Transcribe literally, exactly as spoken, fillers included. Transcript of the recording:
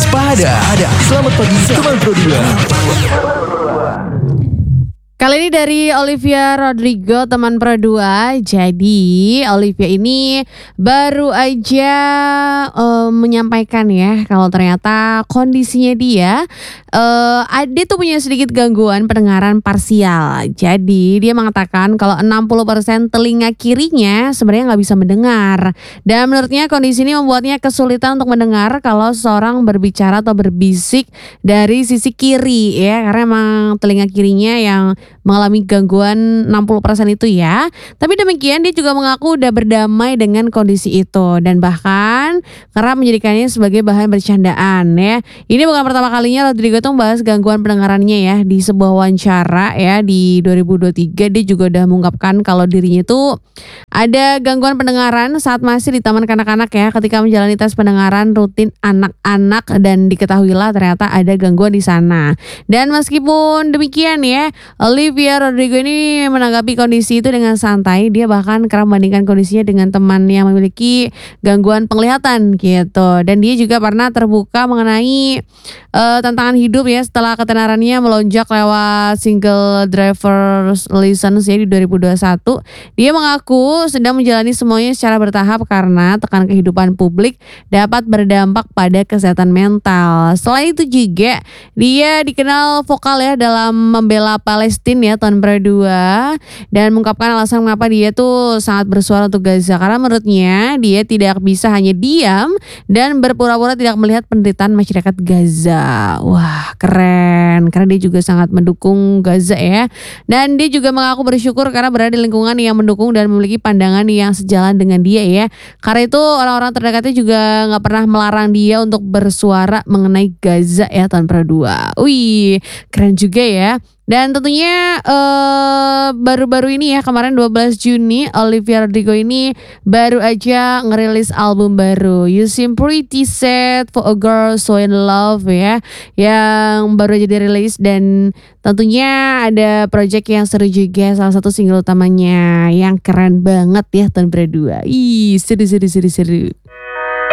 Pada, selamat pagi teman Pro dua. Kali ini dari Olivia Rodrigo, teman Pro dua. Jadi Olivia ini baru aja uh, menyampaikan ya kalau ternyata kondisinya dia uh, dia tuh punya sedikit gangguan pendengaran parsial. Jadi dia mengatakan kalau enam puluh persen telinga kirinya sebenarnya nggak bisa mendengar. Dan menurutnya kondisi ini membuatnya kesulitan untuk mendengar kalau seorang berbicara atau berbisik dari sisi kiri ya, karena emang telinga kirinya yang mengalami gangguan enam puluh persen itu ya. Tapi demikian dia juga mengaku udah berdamai dengan kondisi itu dan bahkan kerap menjadikannya sebagai bahan bercandaan ya. Ini bukan pertama kalinya Rodrigo tuh membahas gangguan pendengarannya ya. Di sebuah wawancara ya di dua ribu dua puluh tiga dia juga udah mengungkapkan kalau dirinya tuh ada gangguan pendengaran saat masih di taman kanak-kanak ya, ketika menjalani tes pendengaran rutin anak-anak dan diketahuilah ternyata ada gangguan di sana. Dan meskipun demikian ya, Olivia Rodrigo ini menanggapi kondisi itu dengan santai. Dia bahkan kerap membandingkan kondisinya dengan teman yang memiliki gangguan penglihatan gitu. Dan dia juga pernah terbuka mengenai uh, tantangan hidup ya setelah ketenarannya melonjak lewat single driver's license ya di dua ribu dua puluh satu. Dia mengaku sedang menjalani semuanya secara bertahap karena tekanan kehidupan publik dapat berdampak pada kesehatan mental. Selain itu juga dia dikenal vokal ya dalam membela Palestina ya tahun Pro dua dan mengungkapkan alasan mengapa dia tuh sangat bersuara untuk Gaza, karena menurutnya dia tidak bisa hanya diam dan berpura-pura tidak melihat penderitaan masyarakat Gaza. Wah, keren, karena dia juga sangat mendukung Gaza ya. Dan dia juga mengaku bersyukur karena berada di lingkungan yang mendukung dan memiliki pandangan yang sejalan dengan dia ya. Karena itu orang-orang terdekatnya juga nggak pernah melarang dia untuk bersuara mengenai Gaza ya tahun Pro dua. Wih, keren juga ya. Dan tentunya uh, baru-baru ini ya, kemarin dua belas Juni Olivia Rodrigo ini baru aja ngerilis album baru You Seem Pretty Sad for a Girl So In Love ya, yang baru aja dirilis. Dan tentunya ada project yang seru juga, salah satu single utamanya yang keren banget ya tahun Pro dua. Ih, seru seru seru seru.